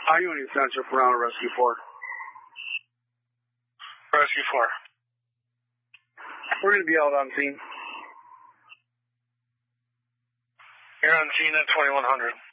Are you in Central Toronto Rescue 4? Rescue 4. We're going to be out on scene. You're on scene at 2100.